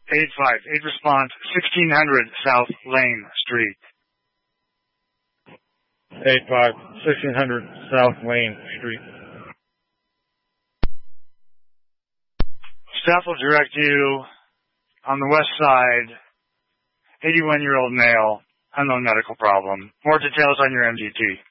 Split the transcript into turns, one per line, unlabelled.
858 response, 1600 South Lane Street.
1600 South Lane Street.
Staff will direct you on the west side, 81-year-old male, unknown medical problem. More details on your MDT.